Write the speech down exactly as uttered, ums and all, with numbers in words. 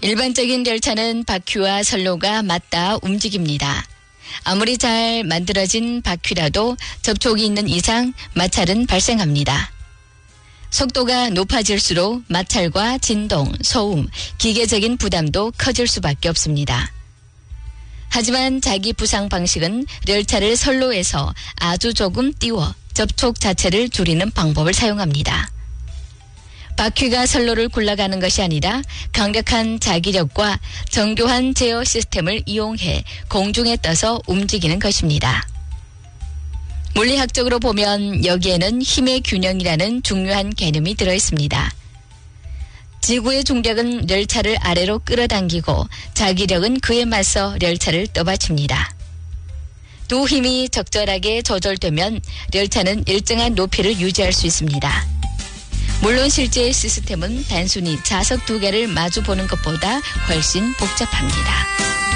일반적인 열차는 바퀴와 선로가 맞닿아 움직입니다. 아무리 잘 만들어진 바퀴라도 접촉이 있는 이상 마찰은 발생합니다. 속도가 높아질수록 마찰과 진동, 소음, 기계적인 부담도 커질 수밖에 없습니다. 하지만 자기 부상 방식은 열차를 선로에서 아주 조금 띄워 접촉 자체를 줄이는 방법을 사용합니다. 바퀴가 선로를 굴러가는 것이 아니라 강력한 자기력과 정교한 제어 시스템을 이용해 공중에 떠서 움직이는 것입니다. 물리학적으로 보면 여기에는 힘의 균형이라는 중요한 개념이 들어있습니다. 지구의 중력은 열차를 아래로 끌어당기고 자기력은 그에 맞서 열차를 떠받칩니다. 두 힘이 적절하게 조절되면 열차는 일정한 높이를 유지할 수 있습니다. 물론 실제 시스템은 단순히 좌석 두 개를 마주 보는 것보다 훨씬 복잡합니다.